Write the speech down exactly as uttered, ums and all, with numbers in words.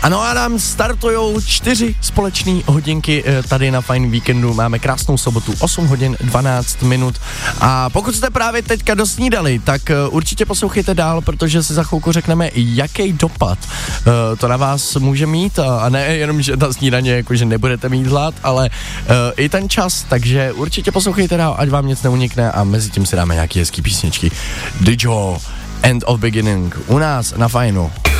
Ano a nám startujou čtyři společné hodinky tady na Fajn víkendu. Máme krásnou sobotu, osm hodin dvanáct minut. A pokud jste právě teďka dosnídali, tak určitě poslouchejte dál, protože si za chvilku řekneme, jaký dopad to na vás může mít. A ne jenom, že ta snídaně, jakože nebudete mít hlad, ale i ten čas. Takže určitě poslouchejte dál, ať vám nic neunikne a mezi tím si dáme nějaký hezký písničky. The Jaw, End of Beginning, u nás na Fajnu.